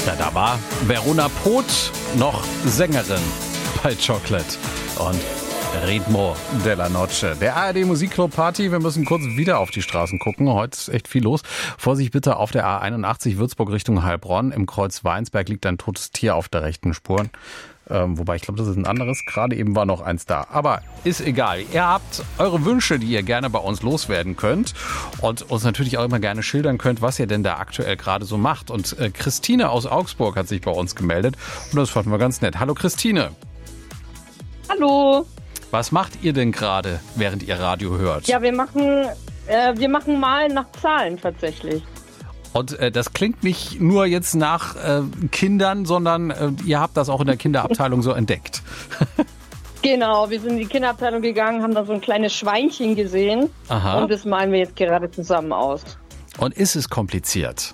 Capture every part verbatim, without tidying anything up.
Ja, da war Verona Poth noch Sängerin bei Chocolate und Ritmo della Noche. Der A R D Musikclub Party. Wir müssen kurz wieder auf die Straßen gucken. Heute ist echt viel los. Vorsicht bitte auf der A einundachtzig Würzburg Richtung Heilbronn. Im Kreuz Weinsberg liegt ein totes Tier auf der rechten Spur. Ähm, wobei, ich glaube, das ist ein anderes. Gerade eben war noch eins da. Aber ist egal. Ihr habt eure Wünsche, die ihr gerne bei uns loswerden könnt. Und uns natürlich auch immer gerne schildern könnt, was ihr denn da aktuell gerade so macht. Und äh, Christine aus Augsburg hat sich bei uns gemeldet. Und das fanden wir ganz nett. Hallo Christine. Hallo. Was macht ihr denn gerade, während ihr Radio hört? Ja, wir machen, äh, wir machen Malen nach Zahlen tatsächlich. Und äh, das klingt nicht nur jetzt nach äh, Kindern, sondern äh, ihr habt das auch in der Kinderabteilung so entdeckt. Genau, wir sind in die Kinderabteilung gegangen, haben da so ein kleines Schweinchen gesehen. Aha. Und das malen wir jetzt gerade zusammen aus. Und ist es kompliziert?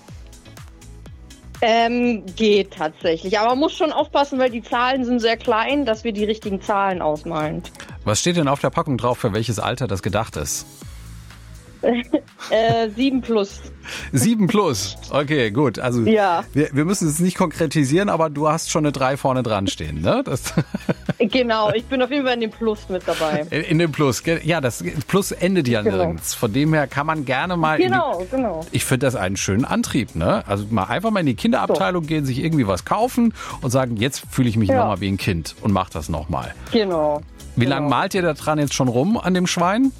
Ähm, geht tatsächlich. Aber man muss schon aufpassen, weil die Zahlen sind sehr klein, dass wir die richtigen Zahlen ausmalen. Was steht denn auf der Packung drauf, für welches Alter das gedacht ist? äh, sieben plus. Sieben plus. Okay, gut. Also ja. wir, wir müssen es nicht konkretisieren, aber du hast schon eine drei vorne dran stehen, ne? Das Genau, ich bin auf jeden Fall in dem Plus mit dabei. In, in dem Plus. Ja, das Plus endet ja genau. nirgends. Von dem her kann man gerne mal... Genau, in die, genau. Ich finde das einen schönen Antrieb, ne? Also mal einfach mal in die Kinderabteilung so. gehen, sich irgendwie was kaufen und sagen, jetzt fühle ich mich ja. nochmal wie ein Kind und mach das nochmal. Genau. Wie genau. lange malt ihr da dran jetzt schon rum an dem Schwein?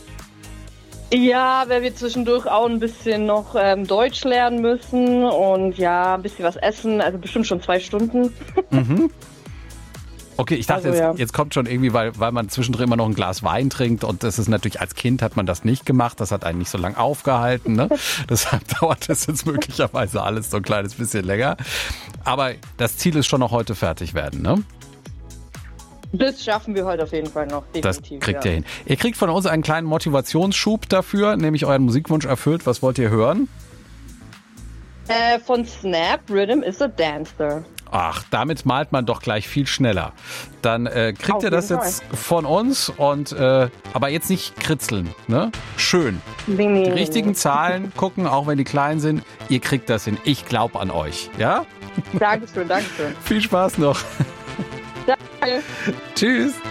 Ja, weil wir zwischendurch auch ein bisschen noch ähm, Deutsch lernen müssen und ja, ein bisschen was essen, also bestimmt schon zwei Stunden. Mhm. Okay, ich dachte, also, jetzt, ja. jetzt kommt schon irgendwie, weil, weil man zwischendrin immer noch ein Glas Wein trinkt und das ist natürlich, als Kind hat man das nicht gemacht, das hat einen nicht so lange aufgehalten, ne? Deshalb dauert das jetzt möglicherweise alles so ein kleines bisschen länger. Aber das Ziel ist schon noch heute fertig werden, ne? Das schaffen wir heute auf jeden Fall noch, definitiv. Das kriegt ja. ihr hin. Ihr kriegt von uns einen kleinen Motivationsschub dafür, nämlich euren Musikwunsch erfüllt. Was wollt ihr hören? Äh, von Snap, Rhythm is a Dancer. Ach, damit malt man doch gleich viel schneller. Dann äh, kriegt Auf ihr das jeden jetzt von uns und äh, aber jetzt nicht kritzeln, ne? Schön. Nee, nee, Die nee, richtigen nee. Zahlen gucken, auch wenn die klein sind. Ihr kriegt das hin. Ich glaube an euch, ja? Dankeschön, Dankeschön. Viel Spaß noch. Danke. Tschüss.